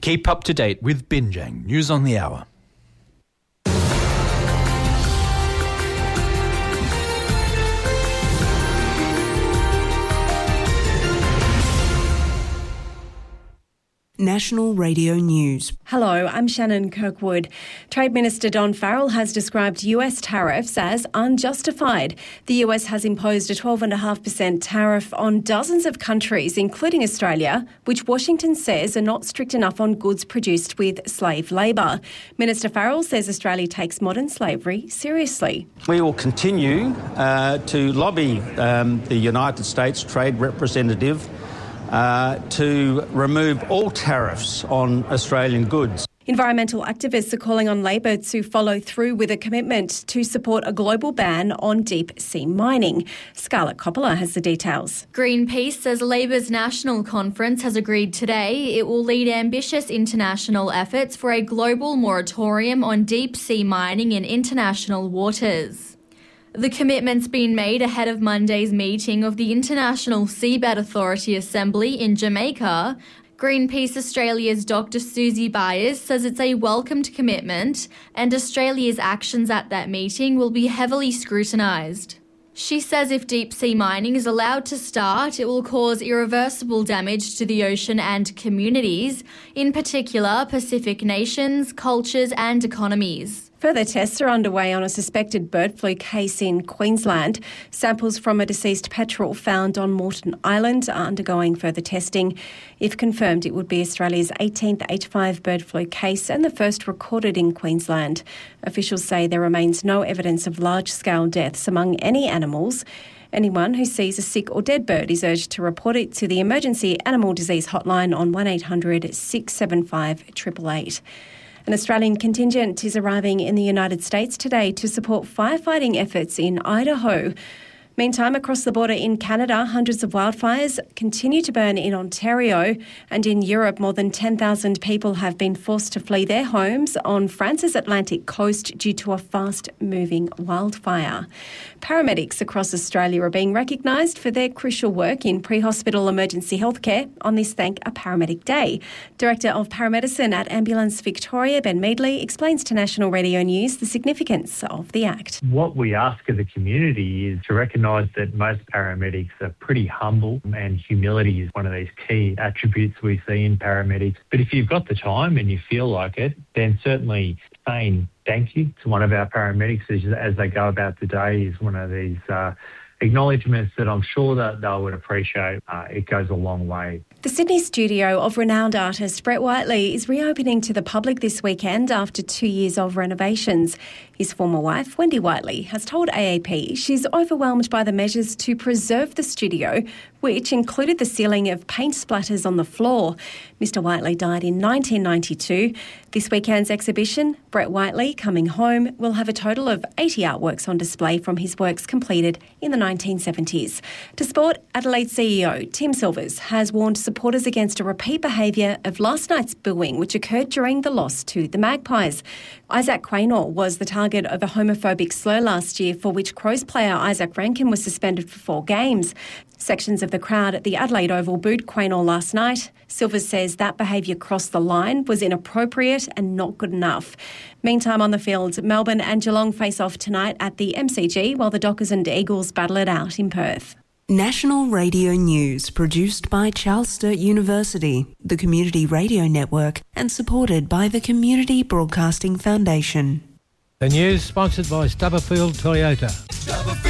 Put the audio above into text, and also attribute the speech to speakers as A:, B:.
A: Keep up to date with Binjang News on the Hour.
B: National Radio News.
C: Hello, I'm Shannon Kirkwood. Trade Minister Don Farrell has described US tariffs as unjustified. The US has imposed a 12.5% tariff on dozens of countries, including Australia, which Washington says are not strict enough on goods produced with slave labour. Minister Farrell says Australia takes modern slavery seriously.
D: We will continue to lobby the United States Trade Representative to remove all tariffs on Australian goods.
C: Environmental activists are calling on Labor to follow through with a commitment to support a global ban on deep sea mining. Scarlett Coppola has the details.
E: Greenpeace says Labor's national conference has agreed today it will lead ambitious international efforts for a global moratorium on deep sea mining in international waters. The commitment's been made ahead of Monday's meeting of the International Seabed Authority Assembly in Jamaica. Greenpeace Australia's Dr. Susie Byers says it's a welcomed commitment and Australia's actions at that meeting will be heavily scrutinised. She says if deep sea mining is allowed to start, it will cause irreversible damage to the ocean and communities, in particular Pacific nations, cultures and economies.
C: Further tests are underway on a suspected bird flu case in Queensland. Samples from a deceased petrel found on Moreton Island are undergoing further testing. If confirmed, it would be Australia's 18th H5 bird flu case and the first recorded in Queensland. Officials say there remains no evidence of large-scale deaths among any animals. Anyone who sees a sick or dead bird is urged to report it to the Emergency Animal Disease Hotline on 1800 675 888. An Australian contingent is arriving in the United States today to support firefighting efforts in Idaho. Meantime, across the border in Canada, hundreds of wildfires continue to burn in Ontario, and in Europe, more than 10,000 people have been forced to flee their homes on France's Atlantic coast due to a fast-moving wildfire. Paramedics across Australia are being recognised for their crucial work in pre-hospital emergency healthcare on this Thank a Paramedic Day. Director of Paramedicine at Ambulance Victoria, Ben Meadley, explains to National Radio News the significance of the act.
F: What we ask of the community is to recognise that most paramedics are pretty humble, and humility is one of these key attributes we see in paramedics. But if you've got the time and you feel like it, then certainly saying thank you to one of our paramedics as they go about the day is one of these acknowledgements that I'm sure that they would appreciate. It goes a long way.
C: The Sydney studio of renowned artist Brett Whiteley is reopening to the public this weekend after 2 years of renovations. His former wife, Wendy Whiteley, has told AAP she's overwhelmed by the measures to preserve the studio, which included the ceiling of paint splatters on the floor. Mr Whiteley died in 1992. This weekend's exhibition, Brett Whiteley Coming Home, will have a total of 80 artworks on display from his works completed in the 1970s. To sport, Adelaide CEO Tim Silvers has warned supporters against a repeat behaviour of last night's booing, which occurred during the loss to the Magpies. Isaac Quaynor was the target of a homophobic slur last year, for which Crows player Isaac Rankin was suspended for 4 games. Sections of the crowd at the Adelaide Oval booed Quaynor last night. Silvers says that behaviour crossed the line, was inappropriate and not good enough. Meantime, on the field, Melbourne and Geelong face off tonight at the MCG, while the Dockers and Eagles battle it out in Perth.
B: National Radio News, produced by Charles Sturt University, the Community Radio Network, and supported by the Community Broadcasting Foundation.
G: The news sponsored by Stubberfield Toyota.